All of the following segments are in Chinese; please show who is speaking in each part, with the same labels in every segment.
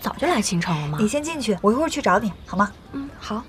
Speaker 1: 早就来青城了吗？
Speaker 2: 你先进去，我一会儿去找你，好吗？
Speaker 1: 嗯，好。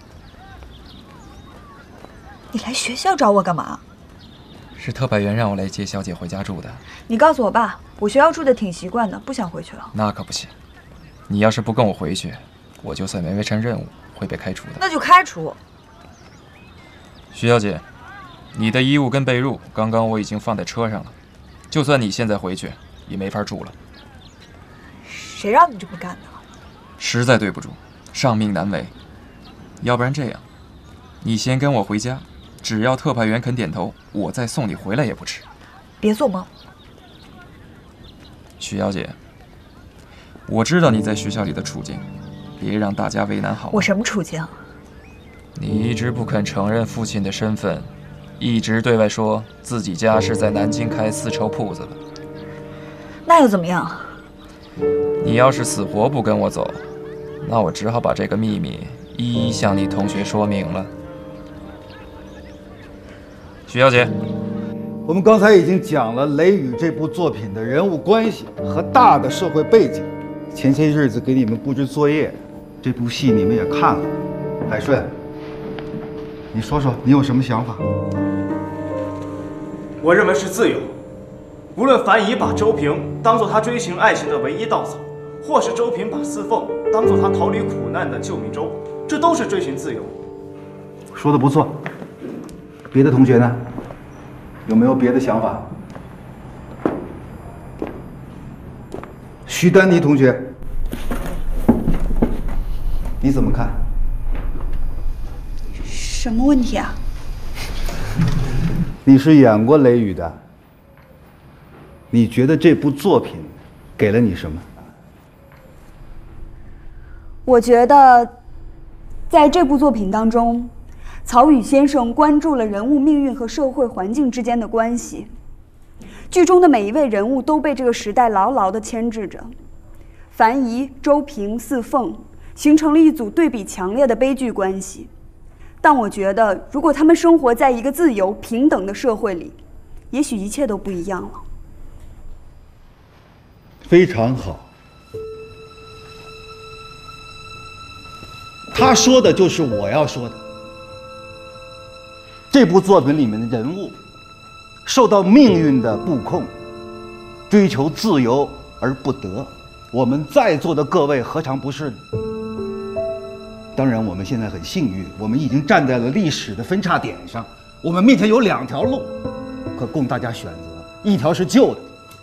Speaker 2: 你来学校找我干嘛？
Speaker 3: 是特派员让我来接小姐回家住的。
Speaker 2: 你告诉我爸，我学校住的挺习惯的，不想回去了。
Speaker 3: 那可不行，你要是不跟我回去，我就算没完成任务，会被开除的。
Speaker 2: 那就开除。
Speaker 3: 徐小姐，你的衣物跟被褥刚刚我已经放在车上了，就算你现在回去，也没法住了。
Speaker 2: 谁让你这么干的？
Speaker 3: 实在对不住，上命难违。要不然这样，你先跟我回家，只要特派员肯点头，我再送你回来也不迟。
Speaker 2: 别做梦。
Speaker 3: 徐小姐，我知道你在学校里的处境，别让大家为难好吗？
Speaker 2: 我什么处境？
Speaker 3: 你一直不肯承认父亲的身份，一直对外说自己家是在南京开丝绸铺子的。
Speaker 2: 那又怎么样？
Speaker 3: 你要是死活不跟我走，那我只好把这个秘密一一向你同学说明了。徐小姐，
Speaker 4: 我们刚才已经讲了《雷雨》这部作品的人物关系和大的社会背景。前些日子给你们布置作业，这部戏你们也看了。海顺，你说说你有什么想法？
Speaker 5: 我认为是自由。无论樊姨把周平当作他追寻爱情的唯一稻草，或是周平把四凤当作他逃离苦难的救命舟，这都是追寻自由。
Speaker 4: 说的不错。别的同学呢？有没有别的想法？徐丹妮同学，你怎么看？
Speaker 2: 什么问题啊？
Speaker 4: 你是演过《雷雨》的，你觉得这部作品给了你什么？
Speaker 6: 我觉得，在这部作品当中，曹禺先生关注了人物命运和社会环境之间的关系。剧中的每一位人物都被这个时代牢牢地牵制着，樊姨、周平、四凤形成了一组对比强烈的悲剧关系。但我觉得，如果他们生活在一个自由平等的社会里，也许一切都不一样了。
Speaker 4: 非常好。他说的就是我要说的。这部作品里面的人物受到命运的布控，追求自由而不得。我们在座的各位何尝不是呢？当然，我们现在很幸运，我们已经站在了历史的分叉点上。我们面前有两条路可供大家选择，一条是旧的，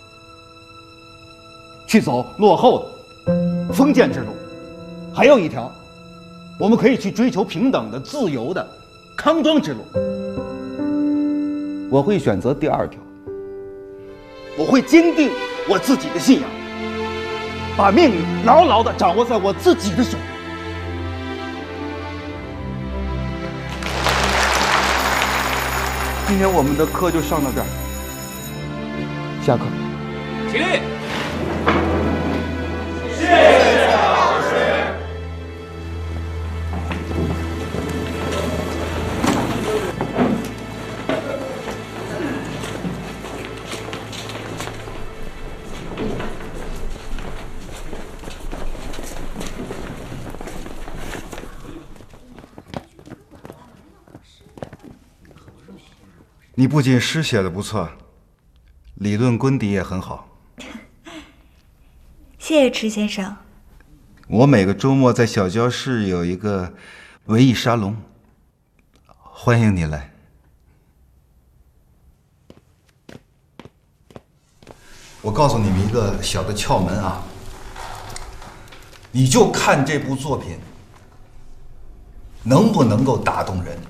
Speaker 4: 去走落后的封建之路；还有一条，我们可以去追求平等的、自由的康庄之路。我会选择第二条，我会坚定我自己的信仰，把命运牢牢地掌握在我自己的手里。今天我们的课就上到这儿，下课。
Speaker 5: 起立。谢谢老师。
Speaker 4: 你不仅诗写得不错，理论功底也很好。
Speaker 2: 谢谢池先生。
Speaker 4: 我每个周末在小教室有一个文艺沙龙，欢迎你来。我告诉你们一个小的窍门啊，你就看这部作品能不能够打动人。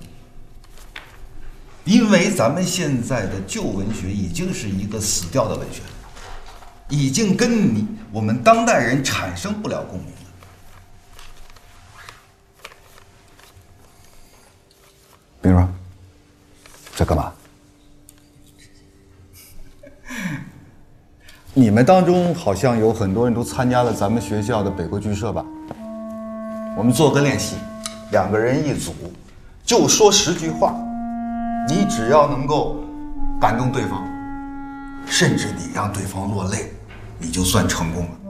Speaker 4: 因为咱们现在的旧文学已经是一个死掉的文学，已经跟我们当代人产生不了共鸣了。冰若，在干嘛？你们当中好像有很多人都参加了咱们学校的北国剧社吧？我们做个练习，2个人一组，就说10句话。你只要能够感动对方，甚至你让对方落泪，你就算成功了。